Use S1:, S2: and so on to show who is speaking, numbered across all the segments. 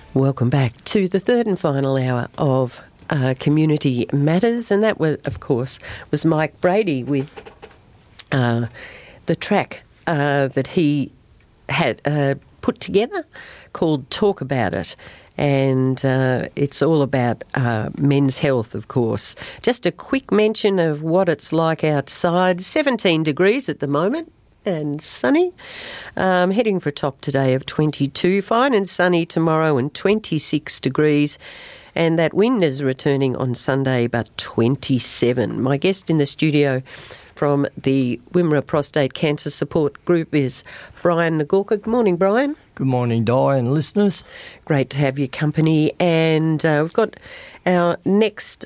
S1: Welcome back to the third and final hour of Community Matters, and that, was, of course, was Mike Brady with the track that he had put together called Talk About It. And it's all about men's health, of course. Just a quick mention of what it's like outside. 17 degrees at the moment and sunny. Heading for a top today of 22. Fine and sunny tomorrow and 26 degrees. And that wind is returning on Sunday, but 27. My guest in the studio from the Wimmera Prostate Cancer Support Group is Brian Nagorka. Good morning, Brian.
S2: Good morning, Di and listeners.
S1: Great to have your company. And we've got our next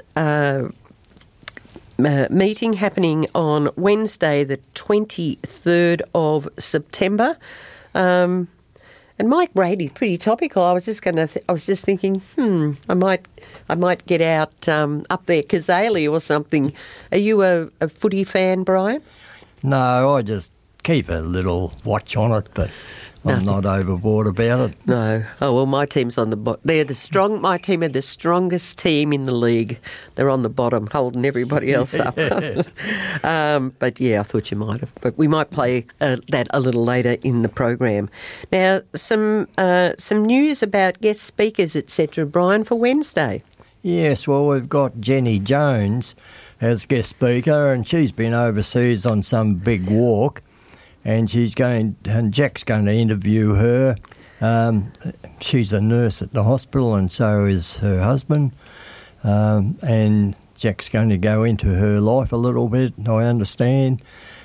S1: meeting happening on Wednesday, the 23rd of September. And Mike Brady, pretty topical. I was just thinking, I might get out up there, Kazali or something. Are you a footy fan, Brian?
S2: No, I just keep a little watch on it, but I'm not overboard about it.
S1: No. Oh, well, my team's on the bottom. My team are the strongest team in the league. They're on the bottom, holding everybody else up. But, yeah, I thought you might have. But we might play that a little later in the program. Now, some news about guest speakers, etc., Brian, for Wednesday.
S2: Yes, well, we've got Jenny Jones as guest speaker, and she's been overseas on some big walk. And Jack's going to interview her. She's a nurse at the hospital, and so is her husband. And Jack's going to go into her life a little bit, I understand.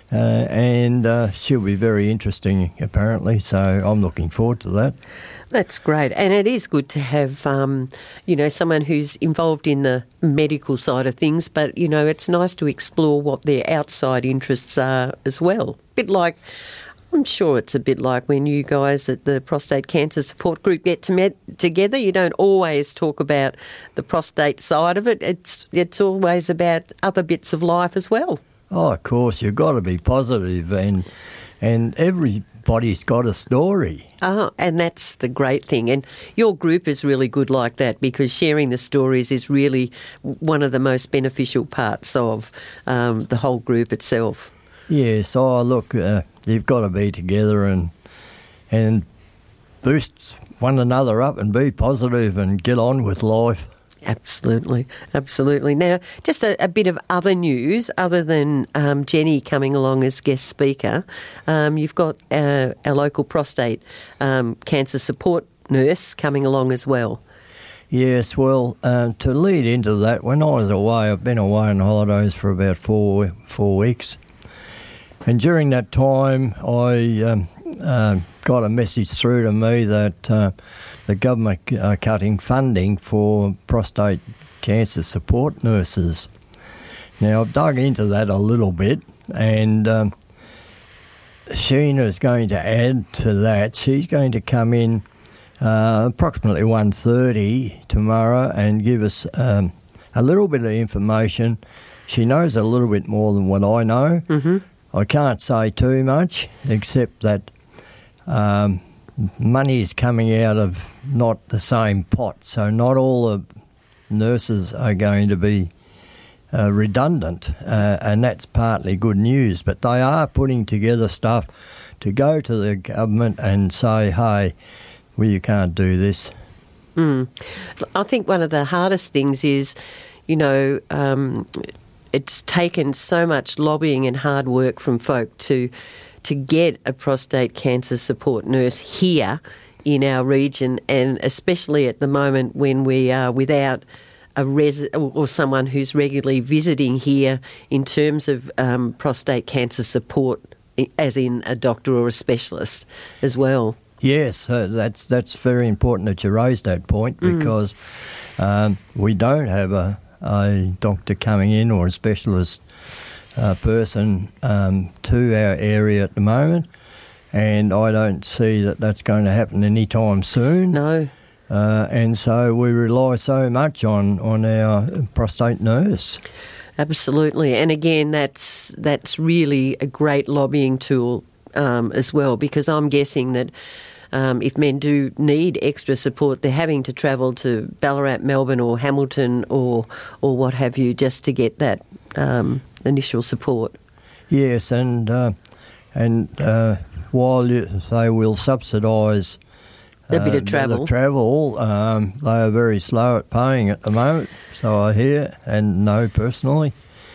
S2: And she'll be very interesting, apparently, so I'm looking forward to that.
S1: That's great. And it is good to have, someone who's involved in the medical side of things, but, it's nice to explore what their outside interests are as well. I'm sure it's a bit like when you guys at the Prostate Cancer Support Group get together. You don't always talk about the prostate side of it. It's always about other bits of life as well.
S2: Oh, of course, you've got to be positive, and everybody's got a story.
S1: Oh, and that's the great thing. And your group is really good like that, because sharing the stories is really one of the most beneficial parts of the whole group itself.
S2: Yes, look, you've got to be together and boost one another up and be positive and get on with life.
S1: Absolutely, absolutely. Now, just a bit of other news, other than Jenny coming along as guest speaker. You've got our local prostate cancer support nurse coming along as well.
S2: Yes, well, to lead into that, when I was away, I've been away on holidays for about four weeks. And during that time, I got a message through to me that the government are cutting funding for prostate cancer support nurses. Now, I've dug into that a little bit, and Sheena's going to add to that. She's going to come in approximately 1:30 tomorrow and give us a little bit of information. She knows a little bit more than what I know. Mm-hmm. I can't say too much, except that money is coming out of not the same pot, so not all the nurses are going to be redundant, and that's partly good news. But they are putting together stuff to go to the government and say, hey, well, you can't do this.
S1: I think one of the hardest things is, it's taken so much lobbying and hard work from folk to get a prostate cancer support nurse here in our region, and especially at the moment when we are without a or someone who's regularly visiting here in terms of prostate cancer support, as in a doctor or a specialist as well.
S2: Yes, that's very important that you raised that point, because we don't have a doctor coming in or a specialist person to our area at the moment, and I don't see that that's going to happen anytime soon.
S1: No.
S2: And so we rely so much on our prostate nurse.
S1: Absolutely. And again, that's really a great lobbying tool as well, because I'm guessing that if men do need extra support, they're having to travel to Ballarat, Melbourne or Hamilton or what have you just to get that initial support.
S2: Yes, and while they will subsidise
S1: a bit of travel.
S2: They are very slow at paying at the moment, so I hear and know personally.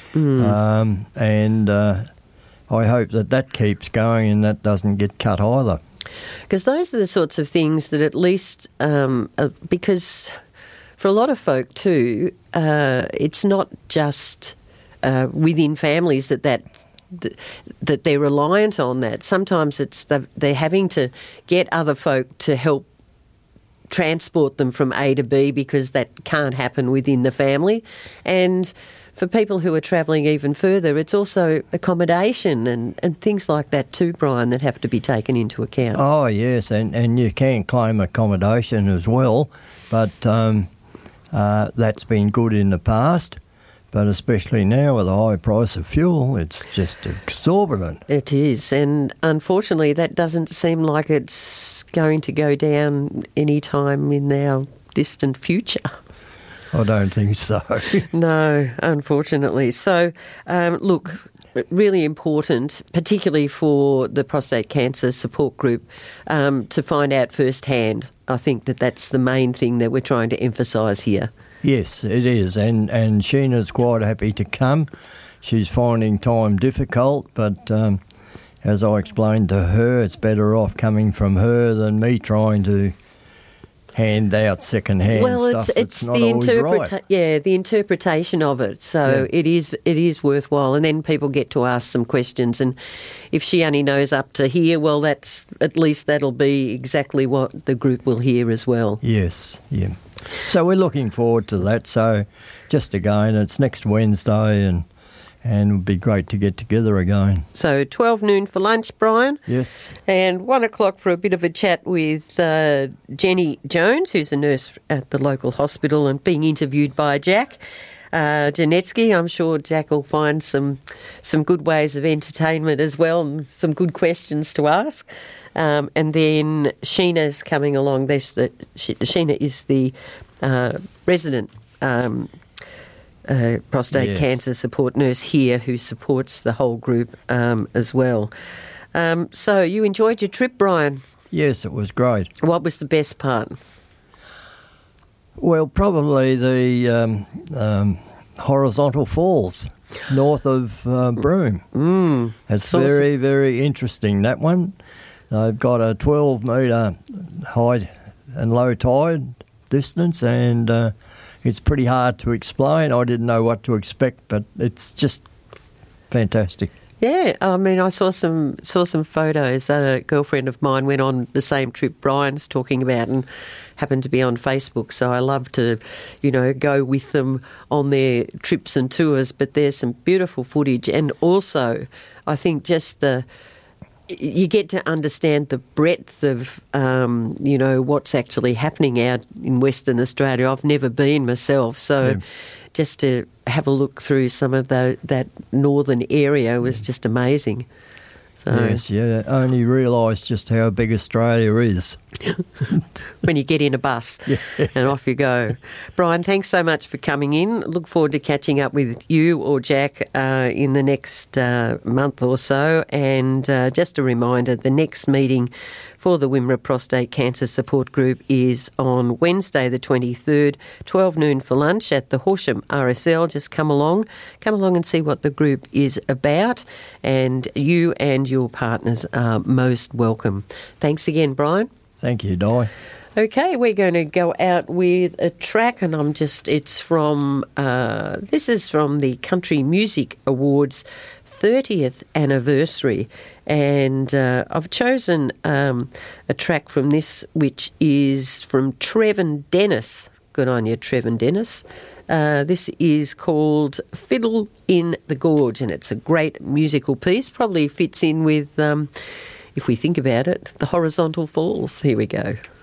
S2: I hope that keeps going and that doesn't get cut either.
S1: Because those are the sorts of things that at least, because for a lot of folk too, it's not just within families that they're reliant on that. Sometimes it's they're having to get other folk to help transport them from A to B because that can't happen within the family. And for people who are travelling even further, it's also accommodation and things like that too, Brian, that have to be taken into account.
S2: Oh, yes, and you can claim accommodation as well, but that's been good in the past. But especially now with the high price of fuel, it's just exorbitant.
S1: It is, and unfortunately that doesn't seem like it's going to go down any time in our distant future.
S2: I don't think so.
S1: No, unfortunately. So, look, really important, particularly for the prostate cancer support group, to find out firsthand. I think that's the main thing that we're trying to emphasise here.
S2: Yes, it is, and Sheena's quite happy to come. She's finding time difficult, but as I explained to her, it's better off coming from her than me trying to hand out second-hand stuff that's not always right.
S1: Yeah, the interpretation of it. So it is worthwhile, and then people get to ask some questions. And if she only knows up to here, well, that'll be exactly what the group will hear as well.
S2: Yes, yeah. So we're looking forward to that. So just again, it's next Wednesday and it would be great to get together again.
S1: So 12 noon for lunch, Brian.
S2: Yes.
S1: And 1 o'clock for a bit of a chat with Jenny Jones, who's a nurse at the local hospital and being interviewed by Jack Janetsky. I'm sure Jack will find some good ways of entertainment as well and some good questions to ask. And then Sheena's coming along. Sheena is the resident prostate cancer support nurse here who supports the whole group as well. So you enjoyed your trip, Brian?
S2: Yes, it was great.
S1: What was the best part?
S2: Well, probably the horizontal falls north of Broome. It's very, very interesting, that one. They've got a 12-metre high and low tide distance, and it's pretty hard to explain. I didn't know what to expect, but it's just fantastic.
S1: Yeah, I mean, I saw some photos. A girlfriend of mine went on the same trip Brian's talking about and happened to be on Facebook, so I love to, go with them on their trips and tours. But there's some beautiful footage, and also I think just you get to understand the breadth of, what's actually happening out in Western Australia. I've never been myself, so just to have a look through some of that northern area was just amazing. So,
S2: yes, I only realised just how big Australia is.
S1: When you get in a bus and off you go. Brian, thanks so much for coming in. Look forward to catching up with you or Jack in the next month or so. And just a reminder, the next meeting for the Wimmera Prostate Cancer Support Group is on Wednesday the 23rd, 12 noon for lunch at the Horsham RSL. Just come along and see what the group is about, and you and your partners are most welcome. Thanks again, Brian.
S2: Thank you, Di.
S1: Okay, we're going to go out with a track, and it's from, this is from the Country Music Awards 30th anniversary, and I've chosen a track from this, which is from Trevin Dennis. Good on you, Trevin Dennis. This is called Fiddle in the Gorge, and it's a great musical piece. Probably fits in with, if we think about it, the horizontal falls. Here we go.